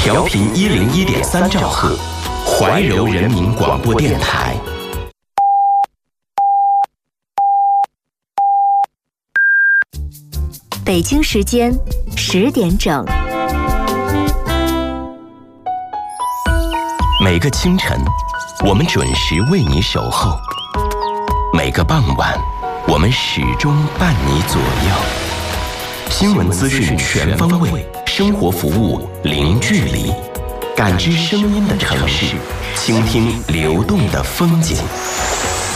调频101.3兆赫，怀柔人民广播电台。 北京时间10点整。 每个清晨，我们准时为你守候；每个傍晚，我们始终伴你左右。新闻资讯全方位，生活服务零距离，感知声音的城市，倾听流动的风景。